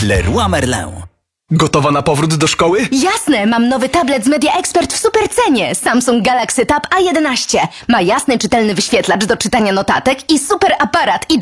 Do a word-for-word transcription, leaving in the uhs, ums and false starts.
Leroy Merlin. Gotowa na powrót do szkoły? Jasne, mam nowy tablet z Media Expert w super cenie. Samsung Galaxy Tab A jedenaście. Ma jasny, czytelny wyświetlacz do czytania notatek i super aparat i